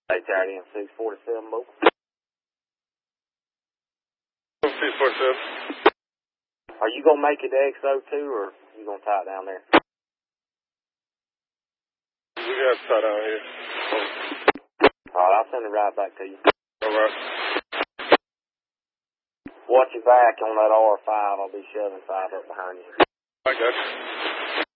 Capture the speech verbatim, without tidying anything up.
Hey, Charlie, M six forty-seven, mobile. six forty-seven. Are you going to make it to X O two, or are you going to tie it down there? We got to tie down here. All right, I'll send it right back to you. All right. Watch your back on that R five. I'll be shoving five up behind you. I got you.